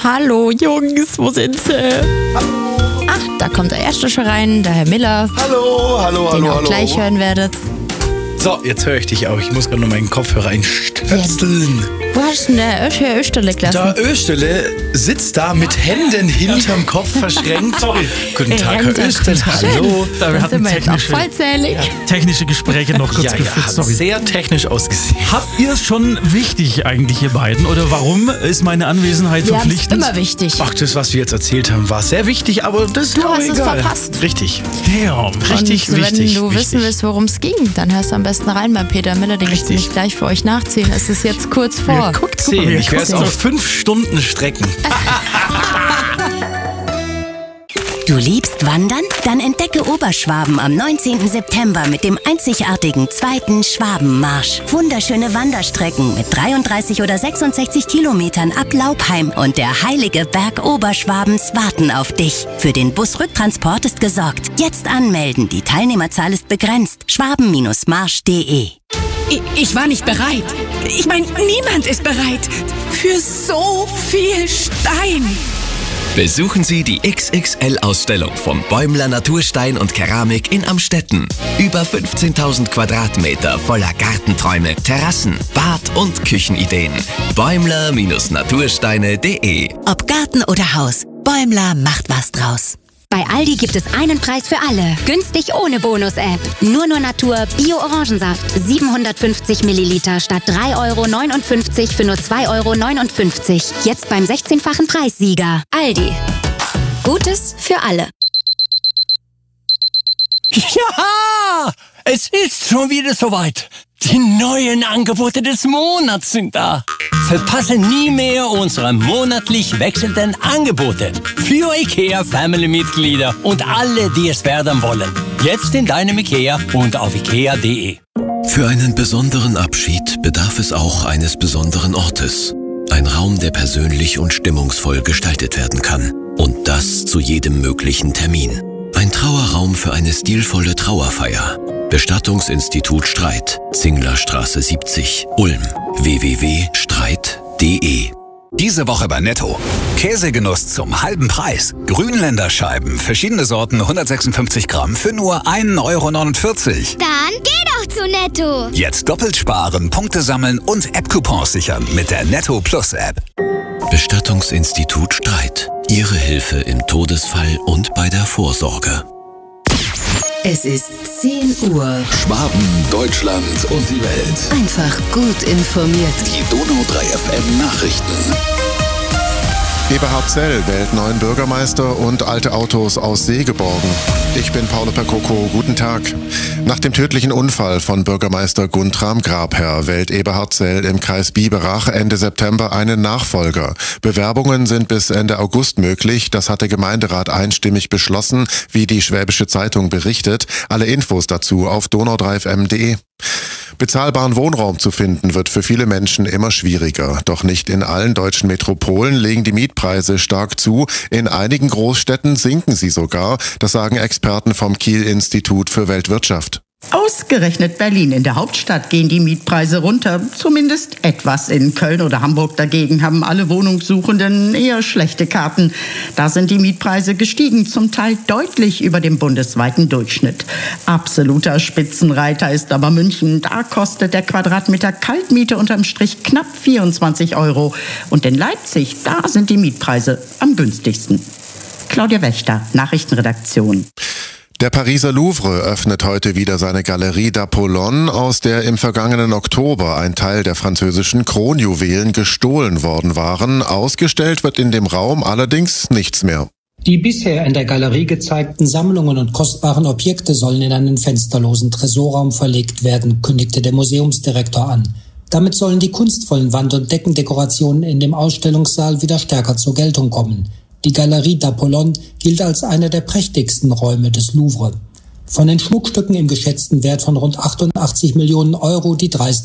Hallo Jungs, wo sind sie? Ach, da kommt der Erste schon rein, der Herr Miller. Hallo. Den ihr auch gleich hören werdet. So, jetzt höre ich dich auch. Ich muss gerade noch meinen Kopfhörer einstöpseln. Wo hast du denn der Herr Österle gelassen? Der Österle sitzt da mit Händen hinterm Kopf verschränkt. Sorry. Guten Tag, Herr Österle. Hallo. Da sind wir jetzt auch vollzählig. Technische Gespräche noch kurz geführt. Sorry. Sehr technisch ausgesehen. Habt ihr es schon wichtig eigentlich, ihr beiden? Oder warum ist meine Anwesenheit verpflichtend? Das ist immer wichtig. Ach, das, was wir jetzt erzählt haben, war sehr wichtig, aber das ist Du auch hast egal. es verpasst. Richtig. Damn. Richtig Und wichtig. wenn du wissen willst, worum es ging, dann hörst du am besten rein beim Peter Miller. Den ich nämlich gleich für euch nachziehen. Es ist jetzt kurz vor. Guckt sehen. Ich werde es auf 5 Stunden strecken. Du liebst Wandern? Dann entdecke Oberschwaben am 19. September mit dem einzigartigen 2. Schwabenmarsch. Wunderschöne Wanderstrecken mit 33 oder 66 Kilometern ab Laubheim und der heilige Berg Oberschwabens warten auf dich. Für den Busrücktransport ist gesorgt. Jetzt anmelden, die Teilnehmerzahl ist begrenzt. schwaben-marsch.de. Ich war nicht bereit. Ich meine, niemand ist bereit für so viel Stein. Besuchen Sie die XXL-Ausstellung vom Bäumler Naturstein und Keramik in Amstetten. Über 15.000 Quadratmeter voller Gartenträume, Terrassen, Bad- und Küchenideen. Bäumler-natursteine.de. Ob Garten oder Haus, Bäumler macht was draus. Bei Aldi gibt es einen Preis für alle. Günstig ohne Bonus-App. Nur Natur Bio-Orangensaft. 750 Milliliter statt 3,59 € für nur 2,59 €. Jetzt beim 16-fachen Preissieger. Aldi. Gutes für alle. Ja, es ist schon wieder soweit. Die neuen Angebote des Monats sind da. Verpasse nie mehr unsere monatlich wechselnden Angebote für IKEA-Family-Mitglieder und alle, die es werden wollen. Jetzt in deinem IKEA und auf ikea.de. Für einen besonderen Abschied bedarf es auch eines besonderen Ortes. Ein Raum, der persönlich und stimmungsvoll gestaltet werden kann. Und das zu jedem möglichen Termin. Ein Trauerraum für eine stilvolle Trauerfeier. Bestattungsinstitut Streit, Zinglerstraße 70, Ulm. www.streit.de. Diese Woche bei Netto. Käsegenuss zum halben Preis. Grünländerscheiben, verschiedene Sorten, 156 Gramm für nur 1,49 €. Dann geh doch zu Netto. Jetzt doppelt sparen, Punkte sammeln und App-Coupons sichern mit der Netto Plus App. Bestattungsinstitut Streit. Ihre Hilfe im Todesfall und bei der Vorsorge. Es ist 10 Uhr. Schwaben, Deutschland und die Welt. Einfach gut informiert. Die Donau 3 FM Nachrichten. Eberhard Zell wählt neuen Bürgermeister und alte Autos aus See geborgen. Ich bin Paolo Percoco, guten Tag. Nach dem tödlichen Unfall von Bürgermeister Guntram Grabherr wählt Eberhard Zell im Kreis Biberach Ende September einen Nachfolger. Bewerbungen sind bis Ende August möglich, das hat der Gemeinderat einstimmig beschlossen, wie die Schwäbische Zeitung berichtet. Alle Infos dazu auf donau3fm.de. Bezahlbaren Wohnraum zu finden wird für viele Menschen immer schwieriger. Doch nicht in allen deutschen Metropolen legen die Mietpreise stark zu. In einigen Großstädten sinken sie sogar. Das sagen Experten vom Kiel-Institut für Weltwirtschaft. Ausgerechnet Berlin, in der Hauptstadt, gehen die Mietpreise runter. Zumindest etwas. In Köln oder Hamburg dagegen haben alle Wohnungssuchenden eher schlechte Karten. Da sind die Mietpreise gestiegen, zum Teil deutlich über dem bundesweiten Durchschnitt. Absoluter Spitzenreiter ist aber München. Da kostet der Quadratmeter Kaltmiete unterm Strich knapp 24 €. Und in Leipzig, da sind die Mietpreise am günstigsten. Claudia Wächter, Nachrichtenredaktion. Der Pariser Louvre öffnet heute wieder seine Galerie d'Apollon, aus der im vergangenen Oktober ein Teil der französischen Kronjuwelen gestohlen worden waren. Ausgestellt wird in dem Raum allerdings nichts mehr. Die bisher in der Galerie gezeigten Sammlungen und kostbaren Objekte sollen in einen fensterlosen Tresorraum verlegt werden, kündigte der Museumsdirektor an. Damit sollen die kunstvollen Wand- und Deckendekorationen in dem Ausstellungssaal wieder stärker zur Geltung kommen. Die Galerie d'Apollon gilt als einer der prächtigsten Räume des Louvre. Von den Schmuckstücken im geschätzten Wert von rund 88 Millionen €, die dreist